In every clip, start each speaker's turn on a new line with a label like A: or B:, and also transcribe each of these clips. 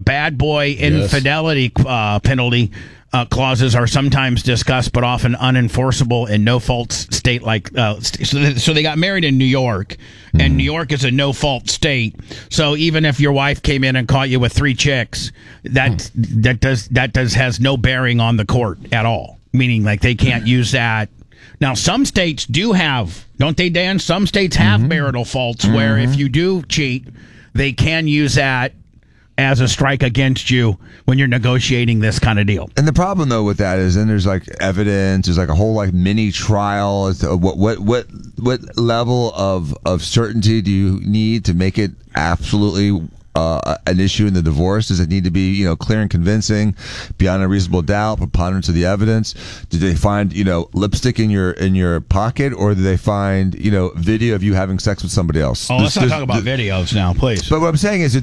A: bad boy infidelity penalty clauses are sometimes discussed but often unenforceable in no-fault state like so they got married in New York, and New York is a no-fault state. So even if your wife came in and caught you with 3 chicks, that has no bearing on the court at all, meaning like they can't use that. Now, some states do have, don't they, Dan? Some states have marital faults where if you do cheat, they can use that as a strike against you when you're negotiating this kind of deal.
B: And the problem though with that is then there's like evidence, there's like a whole like mini trial as to what level of certainty do you need to make it absolutely an issue in the divorce? Does it need to be, clear and convincing, beyond a reasonable doubt, preponderance of the evidence? Did they find, lipstick in your pocket, or did they find, video of you having sex with somebody else?
A: Oh, let's not talk about videos now, please.
B: But what I'm saying is that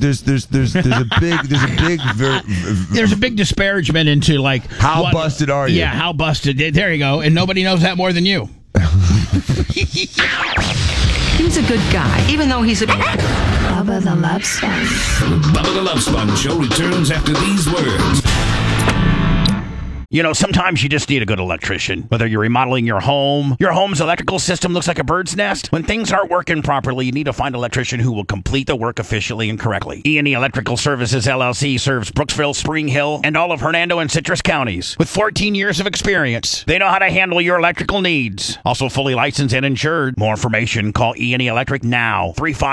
B: there's a big
A: disparagement into like
B: how busted are you?
A: Yeah, how busted. There you go. And nobody knows that more than you.
C: He's a good guy, even though he's a...
D: Bubba the Love Sponge.
E: Bubba the Love Sponge Show returns after these words.
A: Sometimes you just need a good electrician. Whether you're remodeling your home's electrical system looks like a bird's nest. When things aren't working properly, you need to find an electrician who will complete the work efficiently and correctly. E&E Electrical Services, LLC serves Brooksville, Spring Hill, and all of Hernando and Citrus counties. With 14 years of experience, they know how to handle your electrical needs. Also fully licensed and insured. More information, call E&E Electric now.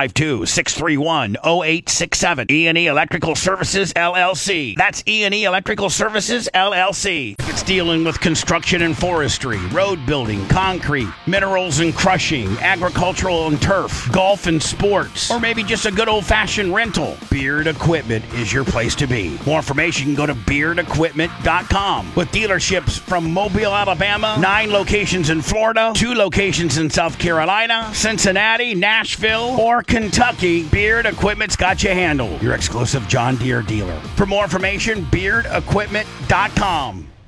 A: 352-631-0867. E&E Electrical Services, LLC. That's E&E Electrical Services, LLC. If it's dealing with construction and forestry, road building, concrete, minerals and crushing, agricultural and turf, golf and sports, or maybe just a good old-fashioned rental, Beard Equipment is your place to be. More information, go to beardequipment.com. With dealerships from Mobile, Alabama, 9 locations in Florida, 2 locations in South Carolina, Cincinnati, Nashville, or Kentucky, Beard Equipment's got you handled. Your exclusive John Deere dealer. For more information, beardequipment.com.